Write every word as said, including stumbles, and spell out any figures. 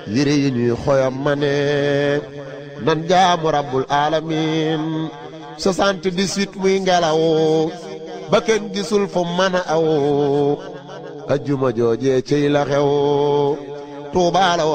yére yi ñuy xoyam ma ne nan jaamu rabbul alamin soixante-dix-huit muy ngelaw ba kenn gisul fu mën a aw ajjuma joojee ciy la xew Tuubaa la